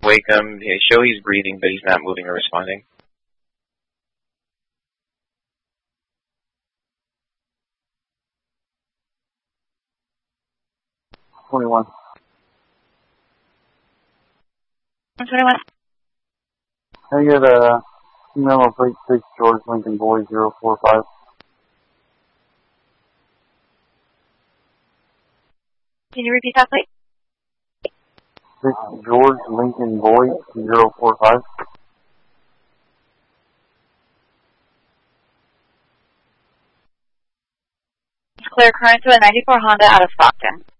wake him. They show he's breathing, but he's not moving or responding. $21. 21. I get a female plate 6 George Lincoln Boy 045. Can you repeat that, please? 6 George Lincoln Boy 045. Clear current to a 94 Honda out of Stockton.